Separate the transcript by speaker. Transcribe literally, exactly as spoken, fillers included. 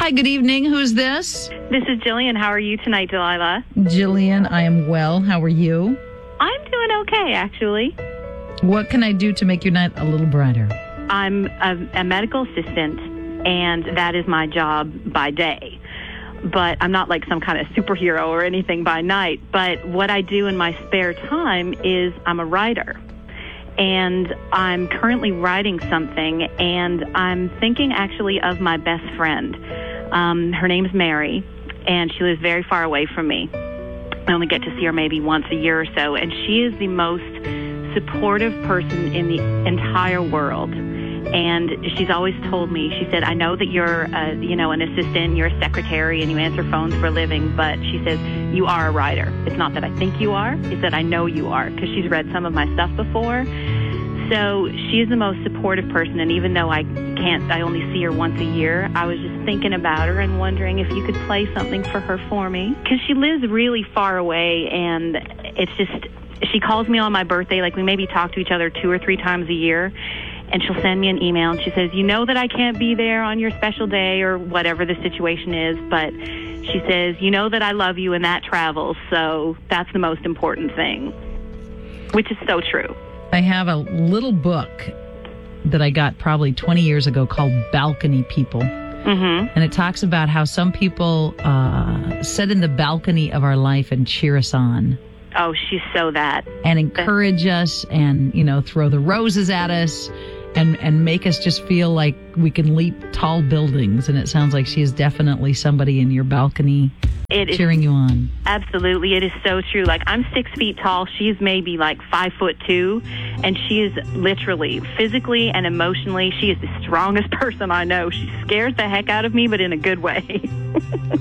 Speaker 1: Hi, good evening. Who's this?
Speaker 2: This is Jillian. How are you tonight, Delilah?
Speaker 1: Jillian, I am well. How are you?
Speaker 2: I'm doing okay, actually.
Speaker 1: What can I do to make your night a little brighter?
Speaker 2: I'm a, a medical assistant, and that is my job by day. But I'm not like some kind of superhero or anything by night. But what I do in my spare time is I'm a writer. And I'm currently writing something, and I'm thinking actually of my best friend. Um, her name's Mary, and she lives very far away from me. I only get to see her maybe once a year or so, and she is the most supportive person in the entire world. And she's always told me, she said, I know that you're, a, you know, an assistant, you're a secretary, and you answer phones for a living, but she says, you are a writer. It's not that I think you are, it's that I know you are, because she's read some of my stuff before. So she is the most supportive person, and even though I can't, I only see her once a year, I was just thinking about her and wondering if you could play something for her for me. Because she lives really far away, and it's just, she calls me on my birthday, like we maybe talk to each other two or three times a year, and she'll send me an email, and she says, you know that I can't be there on your special day or whatever the situation is, but she says, you know that I love you, and that travels, so that's the most important thing, which is so true.
Speaker 1: I have a little book that I got probably twenty years ago called Balcony People.
Speaker 2: Mm-hmm.
Speaker 1: And it talks about how some people uh, sit in the balcony of our life and cheer us on.
Speaker 2: Oh, she's so that.
Speaker 1: And encourage us and, you know, throw the roses at us and, and make us just feel like we can leap tall buildings. And it sounds like she is definitely somebody in your balcony
Speaker 2: it
Speaker 1: cheering
Speaker 2: is,
Speaker 1: you on.
Speaker 2: Absolutely. It is so true. Like, I'm six feet tall. She's maybe like five foot two. And she is literally, physically and emotionally, she is the strongest person I know. She scares the heck out of me, but in a good way.